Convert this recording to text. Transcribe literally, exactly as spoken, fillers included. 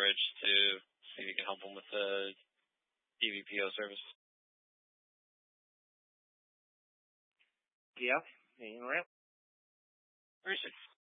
Rich to see if you can help him with the D V P O service. Yeah, Ian Ramp. Research.